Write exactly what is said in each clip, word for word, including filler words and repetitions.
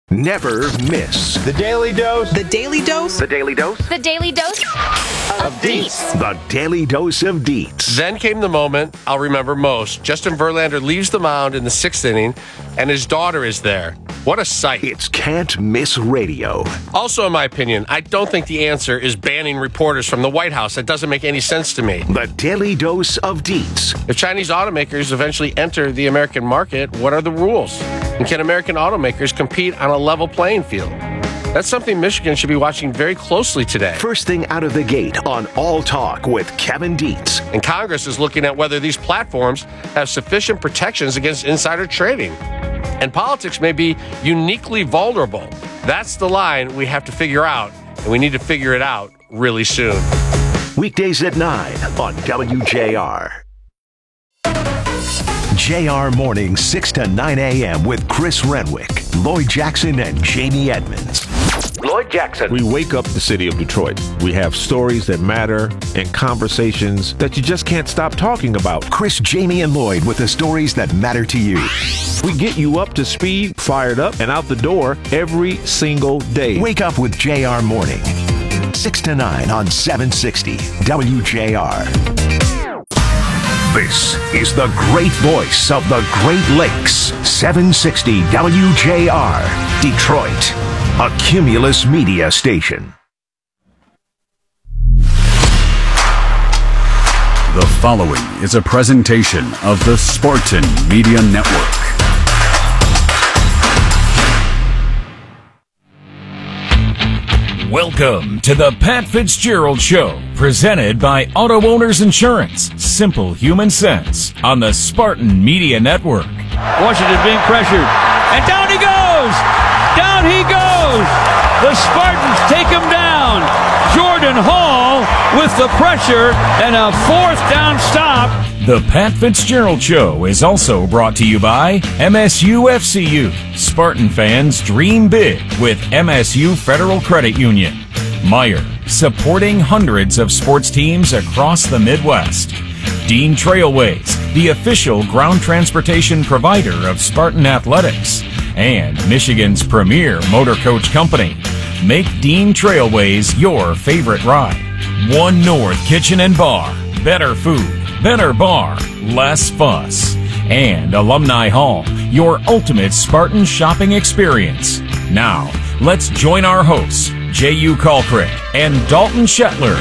Never miss The Daily Dose. The Daily Dose. The Daily Dose The Daily Dose Of Deets. The Daily Dose of Deets. Then came the moment I'll remember most. Justin Verlander leaves the mound in the sixth inning, and his daughter is there. What a sight. It's Can't Miss Radio. Also, in my opinion, I don't think the answer is banning reporters from the White House. That doesn't make any sense to me. The Daily Dose of Deets. If Chinese automakers eventually enter the American market, what are the rules? And can American automakers compete on a level playing field? That's something Michigan should be watching very closely today. First thing out of the gate on All Talk with Kevin Dietz. And Congress is looking at whether these platforms have sufficient protections against insider trading. And politics may be uniquely vulnerable. That's the line we have to figure out, and we need to figure it out really soon. Weekdays at nine on W J R. J R Mornings, six to nine a.m. with Chris Renwick, Lloyd Jackson, and Jamie Edmonds. Lloyd Jackson. We wake up the city of Detroit. We have stories that matter and conversations that you just can't stop talking about. Chris, Jamie, and Lloyd with the stories that matter to you. We get you up to speed, fired up, and out the door every single day. Wake up with J R Morning, six to nine on seven sixty W J R. This is the great voice of the Great Lakes, seven sixty W J R, Detroit, a Cumulus media station. The following is a presentation of the Spartan Media Network. Welcome to the Pat Fitzgerald Show, presented by Auto Owners Insurance. Simple human sense on the Spartan Media Network. Washington being pressured, and down he goes! Down he goes! The Spartans take him down. Jordan Hall with the pressure and a fourth down stop. The Pat Fitzgerald Show is also brought to you by M S U F C U. Spartan fans dream big with M S U Federal Credit Union. Meyer, supporting hundreds of sports teams across the Midwest. Dean Trailways, the official ground transportation provider of Spartan Athletics. And Michigan's premier motor coach company. Make Dean Trailways your favorite ride. One North Kitchen and Bar. Better food. Better bar, less fuss. And Alumni Hall, your ultimate Spartan shopping experience. Now, let's join our hosts, J U Colcrick and Dalton Shetler.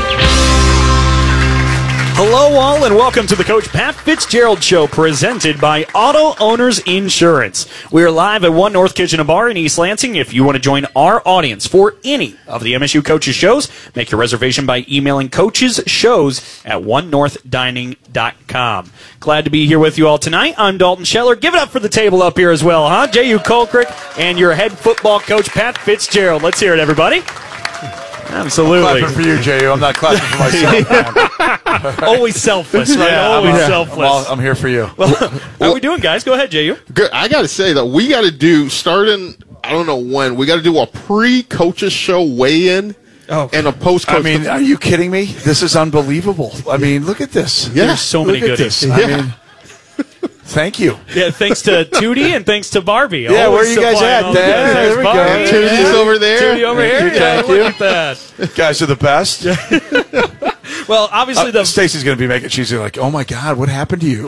Hello all, and welcome to the Coach Pat Fitzgerald Show, presented by Auto Owners Insurance. We are live at One North Kitchen and Bar in East Lansing. If you want to join our audience for any of the M S U Coaches shows, make your reservation by emailing coachesshows at one north dining dot com. Glad to be here with you all tonight. I'm Dalton Shetler. Give it up for the table up here as well, huh? J U Colcrick and your head football coach, Pat Fitzgerald. Let's hear it, everybody. Absolutely. I'm clapping for you, J U. I'm not clapping for myself. Always selfless, right? Yeah, Always I'm, selfless. I'm, all, I'm here for you. Well, how are we doing, guys? Go ahead, J U. Good. I got to say that we got to do, starting, I don't know when, we got to do a pre-coaches show weigh-in oh, and a post-coach. I mean, are you kidding me? This is unbelievable. I mean, look at this. Yeah. There's so many look goodies. At this. I mean, thank you. Yeah, thanks to Tootie and thanks to Barbie. Yeah, Always where are you guys supplying at? all the There, goods. there There's we Barbie. go. Tootie's over there. Tootie over Thank here. you, Yeah, thank look you. at that. Guys are the best. Well, obviously Uh, the Stacy's going to be making, she's like, oh my God, what happened to you?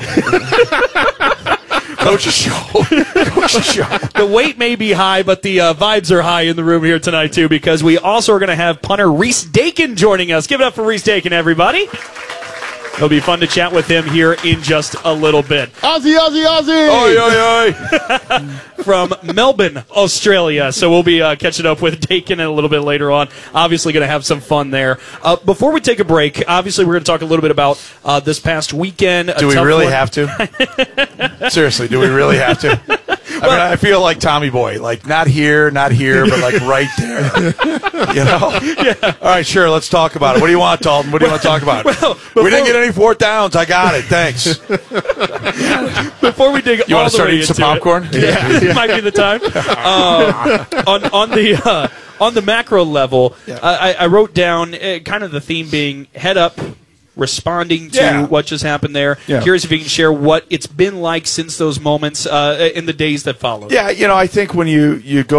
Coach's show. Coach's show. the weight may be high, but the uh, vibes are high in the room here tonight too, because we also are going to have punter Reese Dakin joining us. Give it up for Reese Dakin, everybody. It'll be fun to chat with him here in just a little bit. Aussie, Aussie, Aussie! Oi, oi, oi. From Melbourne, Australia. So we'll be uh, catching up with Dakin a little bit later on. Obviously going to have some fun there. Uh, before we take a break, obviously we're going to talk a little bit about uh, this past weekend. Do we really one. have to? Seriously, do we really have to? I mean, I feel like Tommy Boy, like not here, not here, but like right there. You know? Yeah. All right, sure, let's talk about it. What do you want, Dalton? What do you want to talk about? Well, we didn't get any fourth downs. I got it. Thanks. Before we dig You all want to the start way eating some into popcorn? It, yeah, it might be the time. Uh, on on the uh, on the macro level, Yeah. I, I wrote down uh, kind of the theme being head up, responding to Yeah. what just happened there. Yeah. Curious if you can share what it's been like since those moments uh, in the days that followed. Yeah, you know, I think when you, you go